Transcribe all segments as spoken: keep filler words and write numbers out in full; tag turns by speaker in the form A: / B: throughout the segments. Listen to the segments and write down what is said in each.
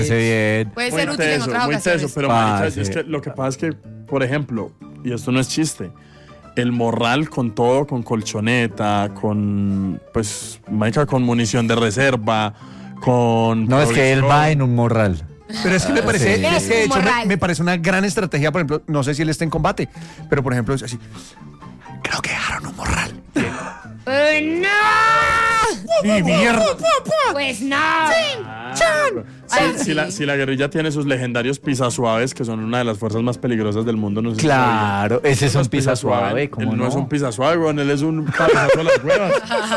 A: bien.
B: Puede
C: Muy
B: ser útil en
C: teso,
B: otras
C: muy
B: ocasiones.
C: teso, pero
A: Ah,
C: marica,
A: sí.
C: es que lo que pasa es que, por ejemplo, y esto no es chiste, el morral con todo, con colchoneta, con, pues, marica, con munición de reserva, con...
A: No, es que él
C: provisión.
A: va en un morral.
D: Pero es que me parece,
A: sí.
D: es que de
B: Es un
D: hecho me,
B: morral.
D: me parece una gran estrategia, por ejemplo, no sé si él está en combate, pero por ejemplo es así. Creo que dejaron un morral.
B: ¡Eh, no!
D: ¡Mi mierda!
B: Pues no.
C: Sí,
B: Ay,
C: si,
B: sí.
C: la, si la guerrilla tiene sus legendarios pisasuaves, que son una de las fuerzas más peligrosas del mundo, no sé si
A: Claro, ese es
C: sabían.
A: un pisa suave,
C: Él
A: ¿cómo
C: no,
A: no?
C: es un pisa suave, weón, él es un cabezazo a las huevas.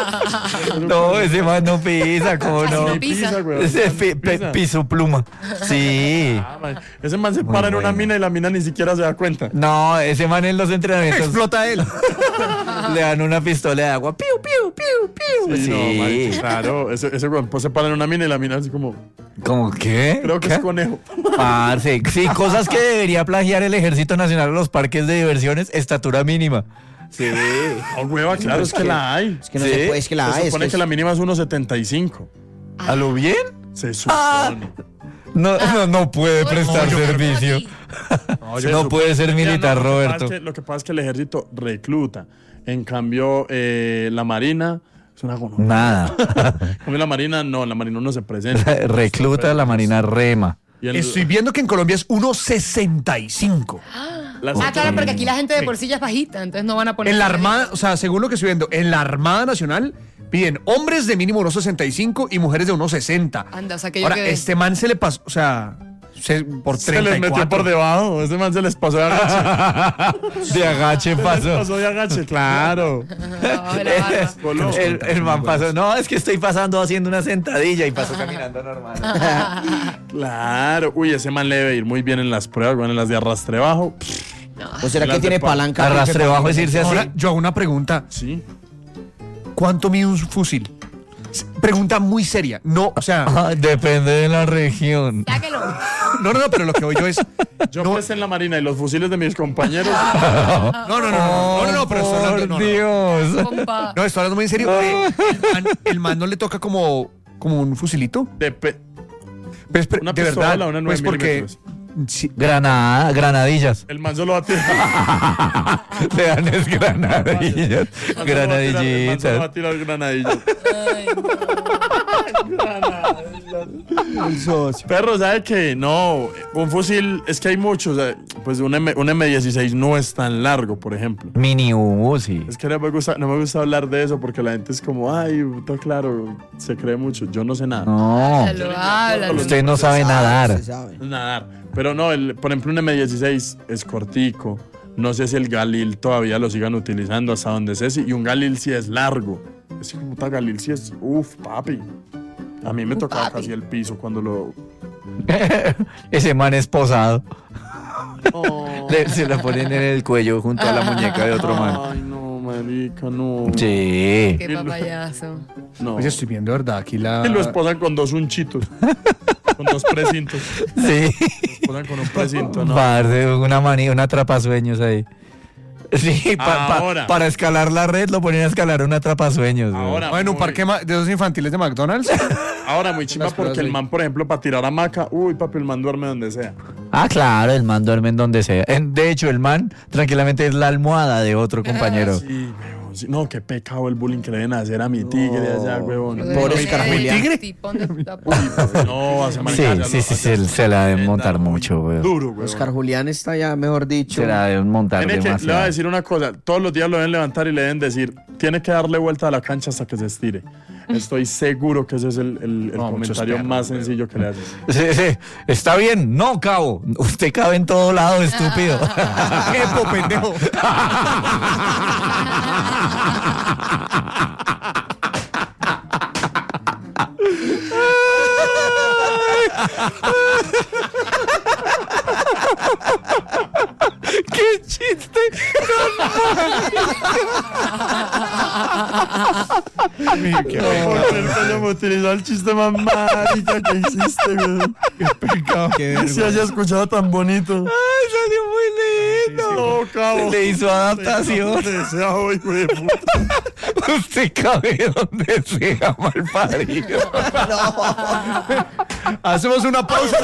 A: No, ese man no pisa, ¿cómo
B: Así
A: no?
B: no pisa.
C: weón.
A: Ese pi- pe-
C: Pisa.
A: piso pluma. Sí.
C: Ah, man. Ese man se para en una
A: bueno.
C: mina y la mina ni siquiera se da cuenta.
A: No, ese man en los entrenamientos
D: Explota él.
A: le dan una pistola de agua. Piu, piu, piu, piu.
C: Sí,
A: Sí.
C: no, marica, claro. Ese, ese weón pues, se para en una mina y la mina así como,
A: ¿Cómo qué?
C: creo que
A: ¿Qué?
C: es conejo.
A: Parce, sí, cosas que debería plagiar el Ejército Nacional en los parques de diversiones, estatura mínima. Sí.
C: No, hueva, claro, es que la hay.
E: Es que no
A: Sí,
E: se puede, es que la
C: Se
E: hay. es
C: supone
E: que
C: que
E: es-
C: la mínima es uno setenta y cinco.
A: ¿A lo bien?
C: Se supone.
A: Ah. No, no, no puede prestar
B: No, yo-
A: servicio.
C: Se
A: No
C: supone.
A: puede ser militar,
C: Ya, no, lo que pasa
A: Roberto.
C: es que- Lo que pasa es que el ejército recluta. En cambio, eh, la marina es una gonorrea.
A: Nada.
C: En cambio, la marina no, la marina no se presenta.
A: Recluta a la Marina Rema.
C: Y el-
D: Estoy viendo que en Colombia es uno sesenta y cinco.
C: las-
B: Ah, claro, porque aquí la gente de por sí ya es bajita, entonces no van a poner.
D: En la Armada, o sea, según lo que estoy viendo, en la Armada Nacional piden hombres de mínimo uno sesenta y cinco y mujeres de uno sesenta.
B: Anda, o sea que yo
D: Ahora,
B: quedé.
D: este man se le pasó, o sea, se- por
C: se les
D: treinta y
C: metió
D: cuatro.
C: por debajo. Ese man se les pasó de agache.
A: De agache
C: Se les
A: pasó.
C: pasó de agache, claro.
B: Abajo de la barba.
C: Voló.
A: El, el man pasó. No, es que estoy pasando haciendo una sentadilla y pasó caminando normal.
C: Claro. Uy, ese man le debe ir muy bien en las pruebas, bueno, en las de arrastre bajo.
E: ¿O será
C: Las
E: que tiene
C: de pa-
E: palanca?
A: Arrastre bajo es irse así.
D: Ahora, yo hago una pregunta.
C: Sí.
D: ¿Cuánto mide un fusil? Pregunta muy seria. No, o sea,
A: Ah, depende de la región.
B: Sáquelo.
D: no, no, no, pero lo que voy yo es.
C: Yo presté en la marina y los fusiles de mis compañeros.
D: No, no, no, no, no, no, no, pero estoy hablando,
A: Por
D: no, no.
A: Dios.
B: Compa.
D: No, estoy hablando muy en serio. Eh, el, man, el man no le toca como, como un fusilito.
C: De pe-
D: Pues, pero,
C: Una
D: de
C: pistola,
D: verdad,
C: una nueve
D: pues porque
C: milímetros.
D: sí,
A: Granada, granadillas.
C: El man solo va a tirar.
A: Le dan es granadillas.
C: El man solo va a tirar- el man solo va
A: Granadillitas.
C: a tirar granadillas.
B: Ay,
C: Perro, ¿sabe qué? No, un fusil, es que hay muchos. eh, Pues un, M, un eme dieciséis no es tan largo, por ejemplo.
A: Mini Uzi.
C: Es que no me gusta, no me gusta hablar de eso porque la gente es como, ay, está claro, se cree mucho. Yo no sé nada.
A: No.
B: háblalo, háblalo.
A: Usted no sabe
E: Se
A: nadar.
E: se sabe.
C: Nadar. Pero no, el, por ejemplo, un eme dieciséis es cortico. No sé si el Galil todavía lo sigan utilizando hasta donde sé. si- Y un Galil sí es largo. Ese puta Galil sí es, uff, papi. A mí me tocaba
B: papi.
C: casi el piso cuando lo...
A: Ese man es posado.
C: Oh,
A: Le- se la ponen en el cuello junto a la muñeca de otro man.
C: ay, no, marica, no.
A: Sí.
B: Qué papayazo.
C: No.
D: oye, estoy viendo de verdad aquí la.
C: Y lo esposan con dos unchitos. Con dos precintos.
A: Sí.
C: Lo esposan con un precinto, ¿no?
A: Parce, una manía, una atrapasueños ahí. Sí, pa- pa-
C: Ahora.
A: para escalar la red lo ponían a escalar una atrapasueños. güey.
C: Ahora,
D: Bueno, un
C: muy-
D: parque ma- de esos infantiles de McDonald's.
C: Ahora muy chimba
D: Las pruebas
C: porque el
D: ahí.
C: man, por ejemplo, para tirar hamaca, uy, papi, el man duerme donde sea.
A: Ah, claro, el man duerme en donde sea. En- de hecho, el man tranquilamente es la almohada de otro compañero.
C: Sí, huevón. sí. No, qué pecado el bullying que le deben hacer a mi tigre allá, huevón.
E: Pobre Oscar Julián.
D: ¿Tigre?
B: Tipón de puta-
C: No, hace
A: Sí,
C: marica, ya
A: sí,
C: lo-
A: sí,
C: ya
A: se,
C: lo-
A: se la deben
C: tremenda,
A: montar
C: muy
A: mucho, güey.
C: Duro, güey.
E: Oscar Julián está ya, mejor dicho.
A: Se la deben montar
C: Tiene que, le voy a
A: demasiado.
C: decir una cosa, todos los días lo deben levantar y le deben decir, tiene que darle vuelta a la cancha hasta que se estire. Estoy seguro que ese es el, el- el
D: No, muchos
C: comentario
D: perros,
C: más
D: güey.
C: sencillo que le haces.
A: Sí, sí. Está bien, no, cabo. Usted cabe en todo lado, estúpido.
D: ¡Qué pendejo!
A: ¡Qué chiste!
D: ¡Qué
C: Yo me utilizó el chiste más marica que existe, güey.
D: pecado!
C: Que se haya escuchado tan bonito.
A: ¡Ay, salió muy
C: No, cabo.
A: Se le hizo adaptación.
C: Donde sea hoy, güey, puta.
A: Usted cabe donde sea, mal parido.
D: Hacemos una pausa.